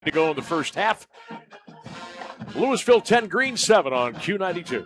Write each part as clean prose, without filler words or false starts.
to go in the first half. Louisville 10, Green 7 on Q92.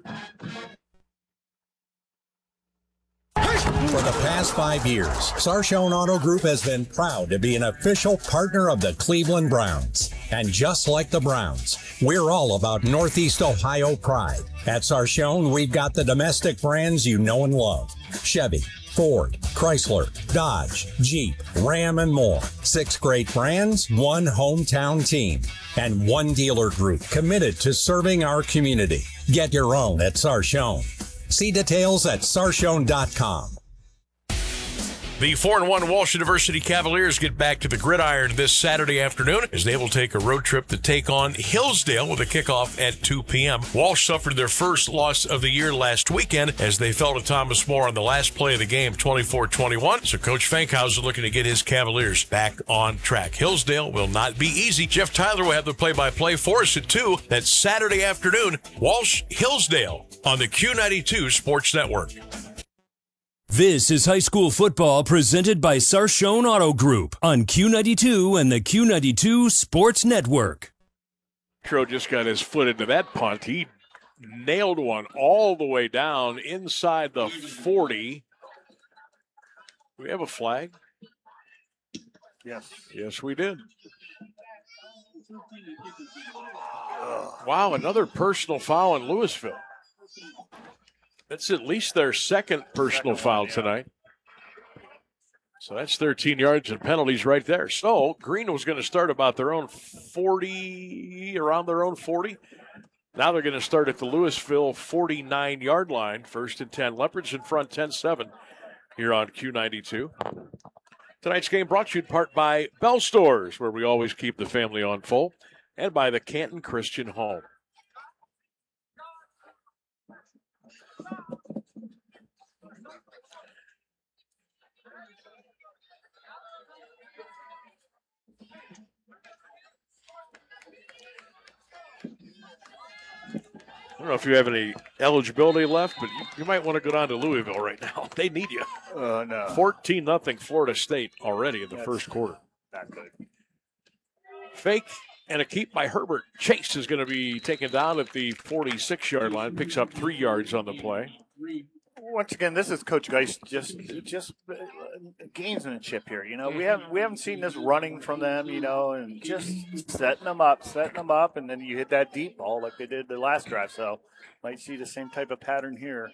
For the past 5 years, Sarshone Auto Group has been proud to be an official partner of the Cleveland Browns. And just like the Browns, we're all about Northeast Ohio pride. At Sarshone, we've got the domestic brands you know and love. Chevy, Ford, Chrysler, Dodge, Jeep, Ram, and more. 6 great brands, 1 hometown team, and 1 dealer group committed to serving our community. Get your own at Sarshone. See details at sarshone.com. The 4-1 Walsh University Cavaliers get back to the gridiron this Saturday afternoon as they will take a road trip to take on Hillsdale with a kickoff at 2 p.m. Walsh suffered their first loss of the year last weekend as they fell to Thomas More on the last play of the game, 24-21. So Coach Fankhauser looking to get his Cavaliers back on track. Hillsdale will not be easy. Jeff Tyler will have the play-by-play for us at 2. That's Saturday afternoon, Walsh-Hillsdale on the Q92 Sports Network. This is high school football presented by Sarshone Auto Group on Q92 and the Q92 Sports Network. Tro just got his foot into that punt. He nailed one all the way down inside the 40. Do we have a flag? Yes. Yes, we did. Wow, another personal foul in Louisville. That's at least their second personal foul tonight. So that's 13 yards and penalties right there. So Green was going to start about their own 40, around their own 40. Now they're going to start at the Louisville 49-yard line. 1st and 10. Leopards in front 10-7 here on Q92. Tonight's game brought to you in part by Bell Stores, where we always keep the family on full, and by the Canton Christian Home. I don't know if you have any eligibility left, but you might want to go down to Louisville right now. They need you. No. 14-0 Florida State already in the first quarter. Not good. Fake and a keep by Herbert. Chase is going to be taken down at the 46-yard line. Picks up 3 yards on the play. Once again, this is Coach Geist just gamesmanship here. You know, we haven't seen this running from them. You know, and just setting them up, and then you hit that deep ball like they did the last drive. So, might see the same type of pattern here.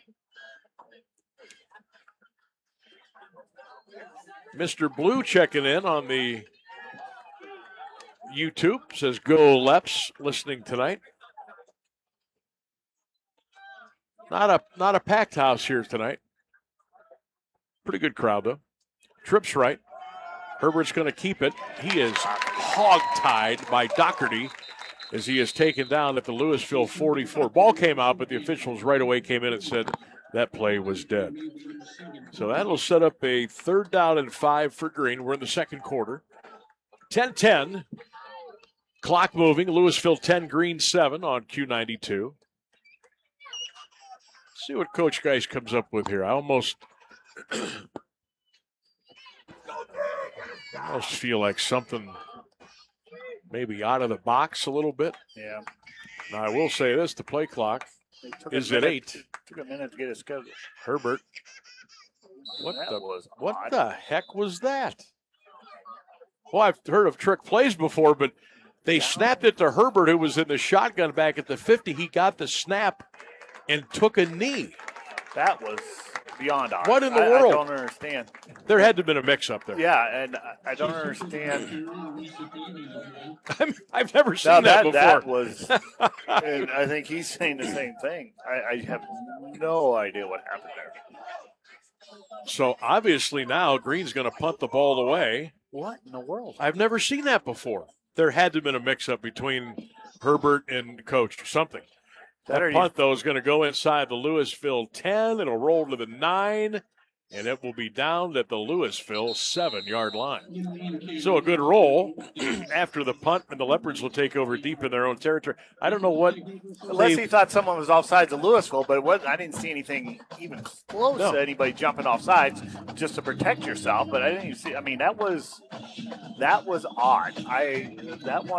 Mr. Blue checking in on the YouTube says go Leps listening tonight. Not a packed house here tonight. Pretty good crowd, though. Tripp's right. Herbert's going to keep it. He is hog-tied by Doherty as he is taken down at the Louisville 44. Ball came out, but the officials right away came in and said that play was dead. So that'll set up a 3rd down and 5 for Green. We're in the second quarter. 10-10. Clock moving. Louisville 10, Green 7 on Q92. See what Coach Geist comes up with here. I almost feel like something maybe out of the box a little bit. Yeah. Now, I will say this, the play clock is at 8. Took a minute to get it scheduled. Herbert. What the heck was that? Well, I've heard of trick plays before, but they snapped it to Herbert, who was in the shotgun back at the 50. He got the snap and took a knee. That was beyond odd. What in the world? I don't understand. There had to have been a mix-up there. Yeah, and I don't understand. I've never seen that before. That was, and I think he's saying the same thing. I have no idea what happened there. So obviously now Green's going to punt the ball away. What in the world? I've never seen that before. There had to have been a mix-up between Herbert and Coach or something. That punt, though, is going to go inside the Louisville 10. It'll roll to the 9. and it will be down at the Louisville 7-yard line. So a good roll after the punt, and the Leopards will take over deep in their own territory. I don't know what. Unless he thought someone was offsides of Louisville, but I didn't see anything even close to anybody jumping offsides just to protect yourself. But I didn't even see. I mean, that was odd. That one.